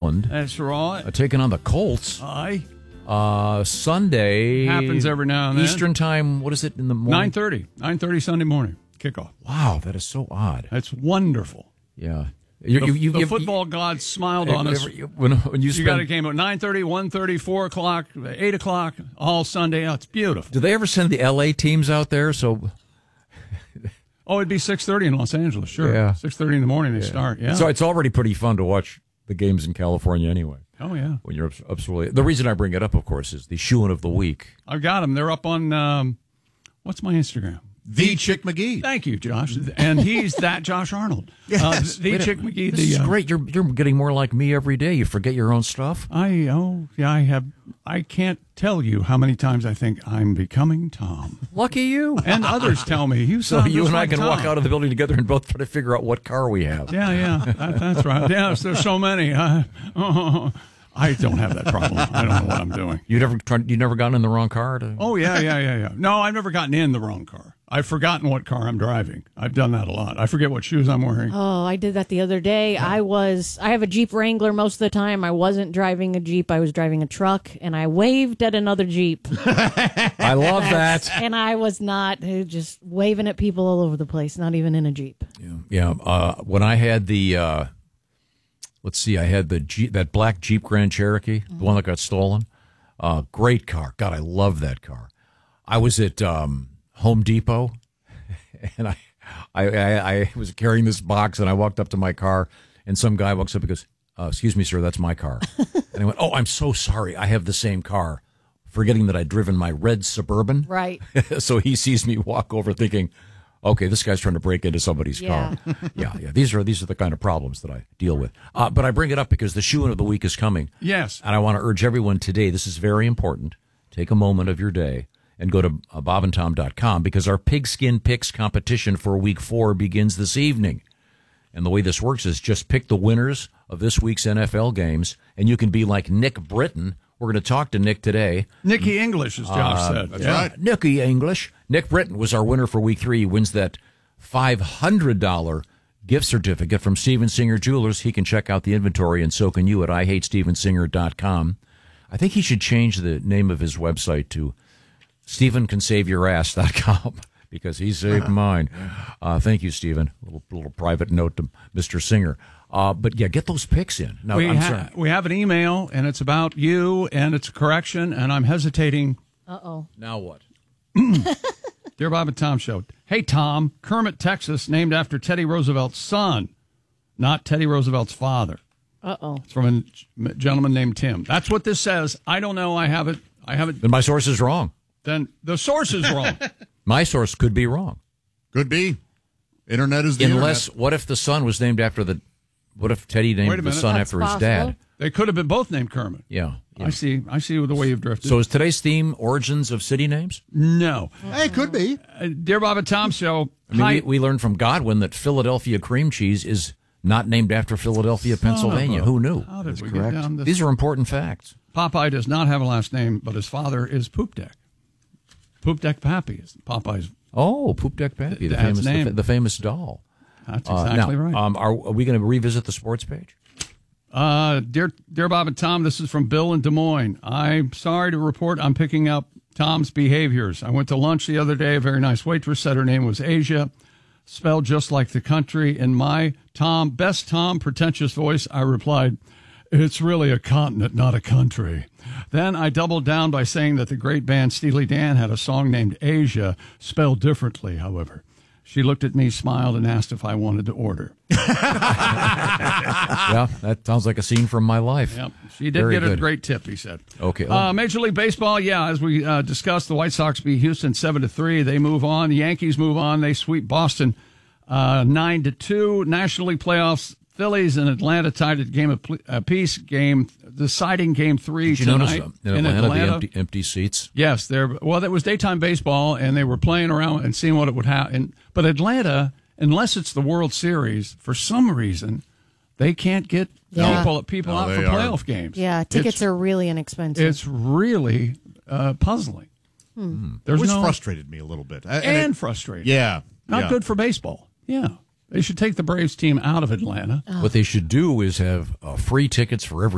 Cleveland. That's right. Taking on the Colts. Aye. Sunday. Happens every now and then. Eastern time, what is it in the morning? 9:30. 9:30 Sunday morning. Kickoff. Wow, that is so odd. That's wonderful. Yeah. The football gods smiled on us. When you got a game at 9:30, 1:30, 4 o'clock, 8 o'clock, all Sunday. Oh, it's beautiful. Do they ever send the L.A. teams out there? So, it'd be 6:30 in Los Angeles, sure. Yeah. 6:30 in the morning they start, yeah. So it's already pretty fun to watch the games in California anyway. Oh, yeah. When you're absolutely. The reason I bring it up, of course, is the shoeing of the week. I've got them. They're up on, what's my Instagram? The Chick McGee. Thank you, Josh. And he's that Josh Arnold. Yes. The Chick McGee. This is great. You're getting more like me every day. You forget your own stuff. I can't tell you how many times I think I'm becoming Tom. Lucky you. And others tell me you So sound you just and I like can Tom. walk out of the building together and both try to figure out what car we have. Yeah, that's right. Yes, there's so many. I don't have that problem. I don't know what I'm doing. You never gotten in the wrong car? Oh, yeah. No, I've never gotten in the wrong car. I've forgotten what car I'm driving. I've done that a lot. I forget what shoes I'm wearing. Oh, I did that the other day. I have a Jeep Wrangler most of the time. I wasn't driving a Jeep. I was driving a truck, and I waved at another Jeep. I love that. And I was not just waving at people all over the place, not even in a Jeep. Yeah. When I had the, I had the Jeep, that black Jeep Grand Cherokee, the one that got stolen. Great car. God, I love that car. I was at Home Depot, and I was carrying this box, and I walked up to my car, and some guy walks up and goes, "Excuse me, sir, that's my car." And I went, "Oh, I'm so sorry. I have the same car," forgetting that I'd driven my red Suburban. Right. So he sees me walk over thinking, okay, this guy's trying to break into somebody's car. Yeah. These are the kind of problems that I deal with. But I bring it up because the shoe-in of the week is coming. Yes. And I want to urge everyone today, this is very important. Take a moment of your day and go to bobandtom.com because our Pigskin Picks competition for week 4 begins this evening. And the way this works is just pick the winners of this week's NFL games, and you can be like Nick Britton. We're going to talk to Nick today. Nicky English, as Josh said. That's right. Nicky English. Nick Britton was our winner for week 3. He wins that $500 gift certificate from Steven Singer Jewelers. He can check out the inventory, and so can you at IHateStevenSinger.com. I think he should change the name of his website to StephenCanSaveYourAss.com because he saved mine. Thank you, Stephen. A little private note to Mr. Singer. But yeah, get those picks in. Now, We have an email, and it's about you, and it's a correction, and I'm hesitating. Uh-oh. Now what? Dear Bob and Tom Show. Hey, Tom, Kermit, Texas, named after Teddy Roosevelt's son, not Teddy Roosevelt's father. Uh-oh. It's from a gentleman named Tim. That's what this says. I don't know. I haven't. Then my source is wrong. Then the source is wrong. My source could be wrong. Could be. Internet is the Unless, internet. what if the son was named after the... What if Teddy named the son That's after his possible. dad? They could have been both named Kermit. Yeah. I see the way you've drifted. So is today's theme origins of city names? No. Hey, it could be. Dear Bob and Tom Show. I mean, we learned from Godwin that Philadelphia cream cheese is not named after Philadelphia, Pennsylvania. Who knew? How did we get down this? These are important facts. Popeye does not have a last name, but his father is Poop Deck. Poop Deck Pappy is Popeye's. Oh, Poop Deck Pappy, Dad's name. the famous doll. That's exactly right. Are we going to revisit the sports page? Dear Bob and Tom, this is from Bill in Des Moines. I'm sorry to report I'm picking up Tom's behaviors. I went to lunch the other day. A very nice waitress said her name was Asia, spelled just like the country. In my best Tom pretentious voice, I replied, "It's really a continent, not a country." Then I doubled down by saying that the great band Steely Dan had a song named Asia, spelled differently, however. She looked at me, smiled, and asked if I wanted to order. Yeah, that sounds like a scene from my life. Yep. She did get a great tip, he said. Okay. Major League Baseball, as we discussed, the White Sox beat Houston 7-3. They move on. The Yankees move on. They sweep Boston 9-2. National League playoffs, Phillies and Atlanta tied at game apiece. Deciding game 3 Did you tonight notice in Atlanta, the empty seats? Yes, that was daytime baseball, and they were playing around and seeing what it would happen. But Atlanta, unless it's the World Series, for some reason, they can't get people out for playoff games. Yeah, tickets are really inexpensive. It's really puzzling. Which frustrated me a little bit. Frustrating. Yeah. Not good for baseball. Yeah. They should take the Braves team out of Atlanta. What they should do is have free tickets for every